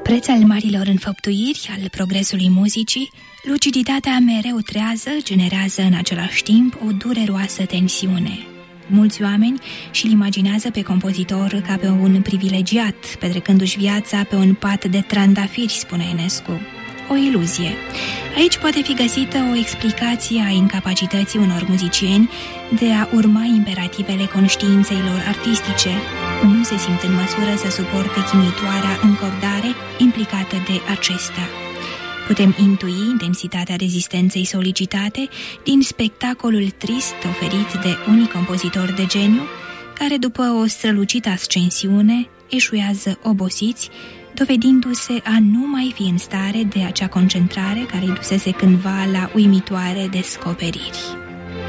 Preț al marilor înfăptuiri, al progresului muzicii, luciditatea mereu trează generează în același timp o dureroasă tensiune. Mulți oameni și-l imaginează pe compozitor ca pe un privilegiat, petrecându-și viața pe un pat de trandafiri, spune Enescu. O iluzie. Aici poate fi găsită o explicație a incapacității unor muzicieni de a urma imperativele conștiinței lor artistice. Nu se simt în măsură să suporte chinuitoarea încordare implicată de acestea. Putem intui intensitatea rezistenței solicitate din spectacolul trist oferit de unii compozitori de geniu, care după o strălucită ascensiune eșuează obosiți, dovedindu-se a nu mai fi în stare de acea concentrare care îi dusese cândva la uimitoare descoperiri.